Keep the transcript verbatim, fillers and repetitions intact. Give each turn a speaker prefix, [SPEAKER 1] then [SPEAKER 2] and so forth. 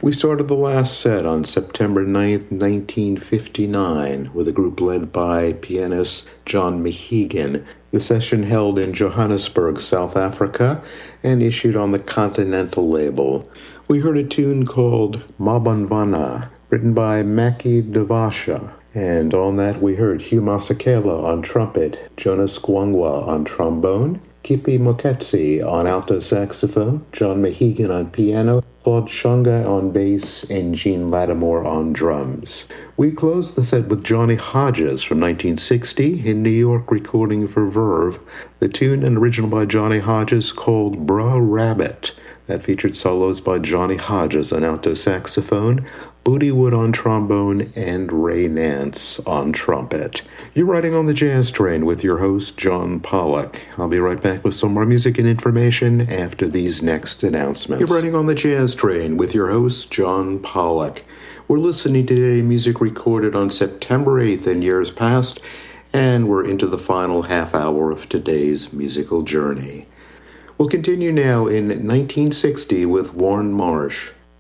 [SPEAKER 1] We started the last set on September ninth, nineteen fifty-nine, with a group led by pianist John Mehegan. The session held in Johannesburg, South Africa, and issued on the Continental label. We heard a tune called Mabonvana, written by Maki Devasha. And on that we heard Hugh Masekela on trumpet, Jonas Gwangwa on trombone, Kippie Moeketsi on alto saxophone, John Mehegan on piano, Claude Shonga on bass, and Gene Lattimore on drums. We closed the set with Johnny Hodges from nineteen sixty in New York, recording for Verve. The tune, an original by Johnny Hodges, called Brer Rabbit. That featured solos by Johnny Hodges on alto saxophone, Booty Wood on trombone, and Ray Nance on trumpet. You're riding on the Jazz Train with your host, John Pollock. I'll be right back with some more music and information after these next announcements. You're riding on the Jazz Train with your host, John Pollock. We're listening today to music recorded on September eighth in years past, and we're into the final half hour of today's musical journey. We'll continue now in nineteen sixty with Warren Marsh.